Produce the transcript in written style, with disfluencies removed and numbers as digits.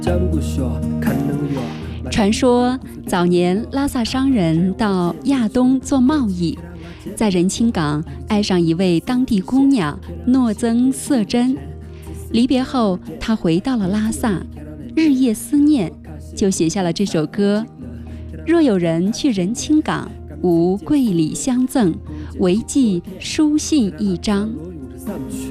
传说早年拉萨商人到亚东做贸易，在仁清港爱上一位当地姑娘诺增瑟真。离别后，他回到了拉萨，日夜思念，就写下了这首歌：若有人去仁清港，无桂礼相赠，唯寄书信一张。